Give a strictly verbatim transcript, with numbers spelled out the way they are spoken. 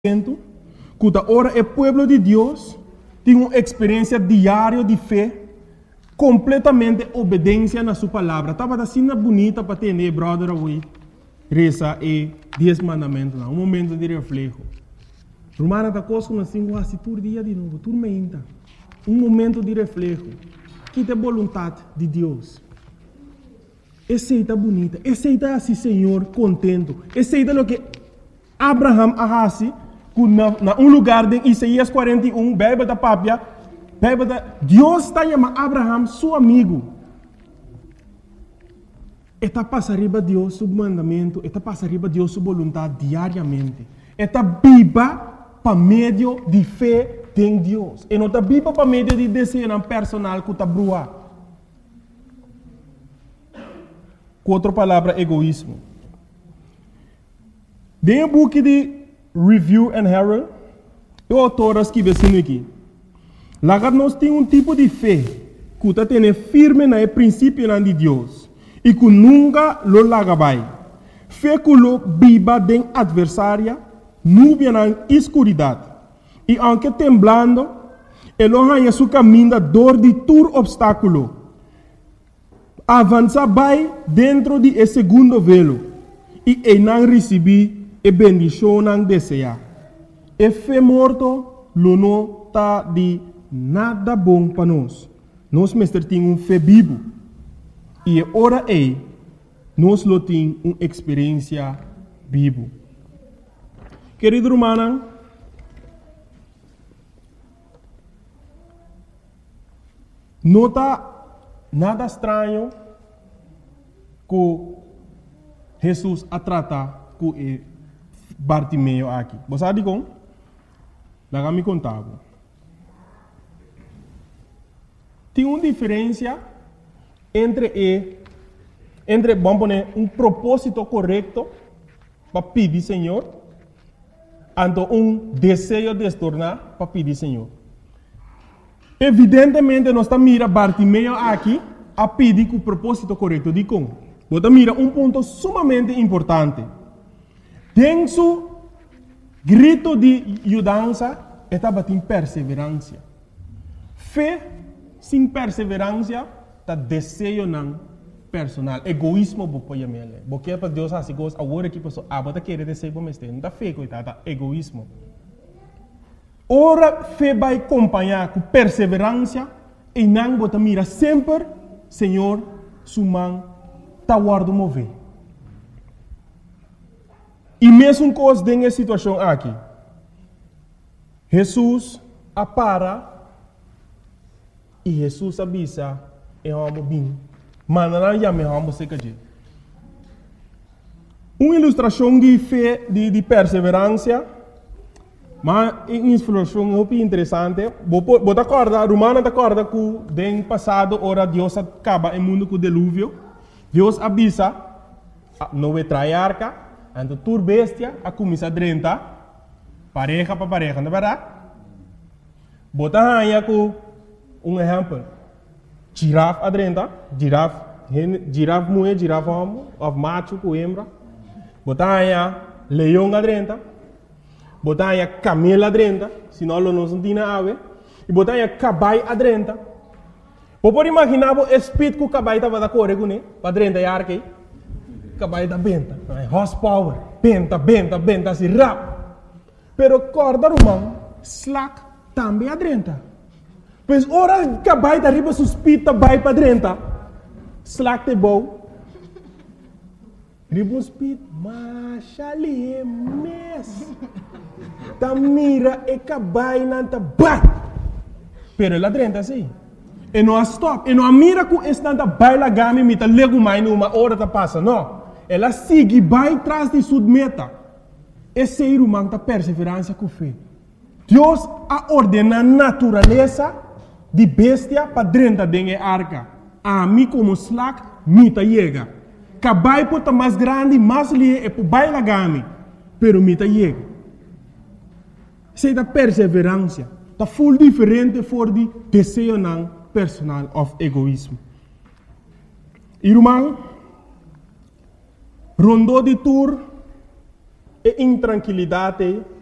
que ahora el pueblo de Dios tiene una experiencia diaria de fe, completamente obediencia a su palabra. Estaba así bonita para tener, brother, hoy, reza e diez mandamentos, un momento de reflejo. Romana está coisa assim, assim, todo dia de novo, tudo meinta. Um momento de reflejo. Que é a vontade de Deus. Aceita bonita, aceita assim, Senhor, contento. Aceita o que Abraham faz na, na um lugar de Isaías quarenta e um, Bíblia da Pápia, Bíblia da Deus está chamando Abraham seu amigo. Está passando arriba de Deus seu mandamento, está passando arriba de Deus sua vontade diariamente. Está viva para meio de fé em Deus. E não está viva para meio de desejo personal que está brua. Com outra palavra, egoísmo. Tem um book de Review and Herald, o autor escreve assim aqui. Lá nós temos um tipo de fé que está tendo firme no princípio de Deus e que nunca lo larga vai. Fé que lo viva de adversária, nuvem na escuridade. E aunque temblando, ele arranha seu caminho dor de todo obstáculo. Avança vai dentro de esse segundo velo e ele não recebe a bendição não deseja. E fé morto, lo não está de nada bom para nós. Nós mestre temos um fé vivo. E ora é, nós lo temos uma experiência viva. Querido Romana, não está nada estranho que Jesus a trata com Bartimeu aqui. Você sabe como? Lá me contava. Tem uma diferença entre e, entre vamos poner um propósito correto para pedir Senhor, ante um desejo de se tornar para pedir Senhor. Evidentemente, nós estamos mirando Bartimeu aqui a pedir com o propósito correto de como. Você mira um ponto sumamente importante. Tem seu grito de ajudança, estava em perseverança. Fé sem perseverança está desejo não personal. Egoísmo vou pôr ele. Porque para Deus assim gosta agora que pessoa ah bota querer desejo para mestre. Não está fé coitada, egoísmo. Ora fé vai acompanhar com perseverança e não bota mira sempre Senhor sua mão está guardando mover. E mesmo coisa nessa situação aqui, Jesus apara e Jesus avisa e vamos bem, mas não já me vamos se cair. Uma ilustração de fé, de, de perseverança, mas uma ilustração muito interessante. Você acorda, Romana acorda que no passado, ora Deus acaba o mundo com o dilúvio. Deus avisa, não vai trair a arca, então tur bestia a começar a drentar, pareja para pareja, não é verdade? Bota aí com um exemplo. Girafa a drentar, girafa, girafa mulher, girafa homem, ou macho com hembra. Bota aí leão a drentar, bota aí camelo a drentar, senão não se tem ave, e bota aí caballo a drentar. Você pode imaginar o espírito que o caballo estava da correr com ele, para drentar a arca aí. Caballo da benta, horsepower, benta, benta, benta, assim, rápido. Pero corda romano, slack, também a drentar. Pois ora o caballo da riba suspita, vai para drentar. Slack te bom. Riba suspita, mas ali é mes. Ta mira e caballo não ta bat. Pero ela drentar assim. E não stop, e não mira com esse tanta baila game, me ta lego mais numa hora ta passa, não. Ela segue, vai atrás de sua meta. Esse ser humano está perseverança com fé. Deus a ordena a natureza de bestia para dentro da arca. A mim como slack, me ta chega. Cabai pode estar mais grande, mais lie, e por baila game, pero me ta chega. Isso é da perseverança. Está full diferente for de desejo não personal of egoísmo. Irmão, rondou de tour e intranquilidade